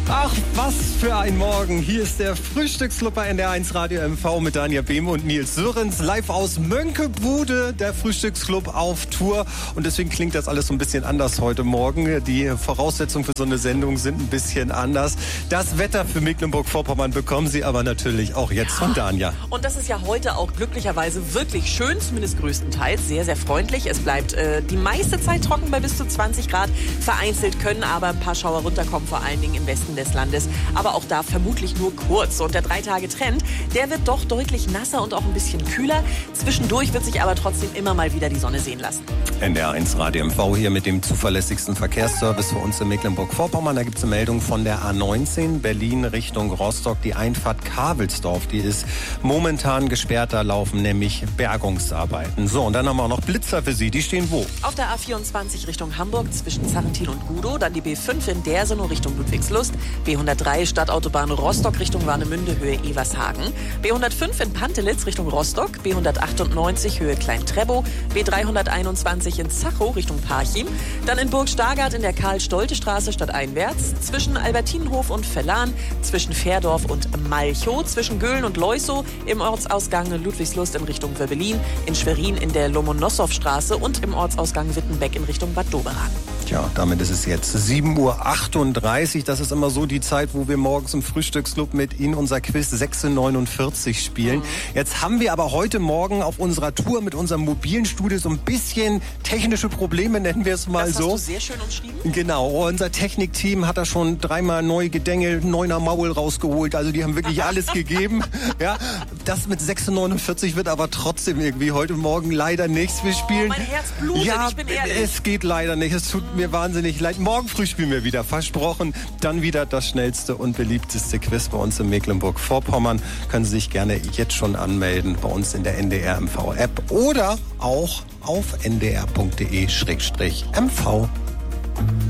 Ach, was für ein Morgen. Hier ist der Frühstücksclub bei NDR1 Radio MV mit Daniel Behme und Nils Sörens. Live aus Mönckebude, der Frühstücksclub auf Tour. Und deswegen klingt das alles so ein bisschen anders heute Morgen. Die Voraussetzungen für so eine Sendung sind ein bisschen anders. Das Wetter für Mecklenburg-Vorpommern bekommen Sie aber natürlich auch jetzt von Dania. Und das ist ja heute auch glücklicherweise wirklich schön, zumindest größtenteils. Sehr, sehr freundlich. Es bleibt die meiste Zeit trocken bei bis zu 20 Grad. Vereinzelt können aber ein paar Schauer runterkommen, vor allen Dingen im Westen des Landes, aber auch da vermutlich nur kurz. Und der 3-Tage-Trend, der wird doch deutlich nasser und auch ein bisschen kühler. Zwischendurch wird sich aber trotzdem immer mal wieder die Sonne sehen lassen. NDR1 Radio MV hier mit dem zuverlässigsten Verkehrsservice für uns in Mecklenburg-Vorpommern. Da gibt es eine Meldung von der A19 Berlin Richtung Rostock. Die Einfahrt Kabelsdorf, die ist momentan gesperrt. Da laufen nämlich Bergungsarbeiten. So, und dann haben wir auch noch Blitzer für Sie. Die stehen wo? Auf der A24 Richtung Hamburg zwischen Zarrentin und Gudow. Dann die B5 in Dersenow Richtung Ludwigslust. B103 Stadtautobahn Rostock Richtung Warnemünde, Höhe Evershagen. B105 in Pantelitz Richtung Rostock. B198 Höhe Klein-Treppow. B321 in Zachow Richtung Parchim. Dann in Burg-Stargard in der Karl-Stolte-Straße stadteinwärts. Zwischen Albertinenhof und Vellan. Zwischen Fährdorf und Malchow. Zwischen Göhlen und Leusow. Im Ortsausgang Ludwigslust in Richtung Wöbbelin. In Schwerin in der Lomonossow-Straße. Und im Ortsausgang Wittenbeck in Richtung Bad Doberan. Tja, damit ist es jetzt 7:38 Uhr. Das ist immer so die Zeit, wo wir morgens im Frühstücksclub mit Ihnen unser Quiz 6:49 spielen. Jetzt haben wir aber heute Morgen auf unserer Tour mit unserem mobilen Studio so ein bisschen technische Probleme, nennen wir es mal so. Das hast du sehr schön umschrieben. Genau, unser Technikteam hat da schon dreimal neu gedengelt, 9er Maul rausgeholt. Also die haben wirklich alles gegeben. Ja, das mit 6:49 wird aber trotzdem irgendwie heute Morgen leider nichts. Wir spielen. Mein Herz blutet, ja, ich bin ehrlich. Es geht leider nicht. Es tut mir wahnsinnig leid. Morgen früh spielen wir wieder, versprochen. Dann wieder das schnellste und beliebteste Quiz bei uns in Mecklenburg-Vorpommern. Können Sie sich gerne jetzt schon anmelden bei uns in der NDR MV App oder auch auf ndr.de/mv.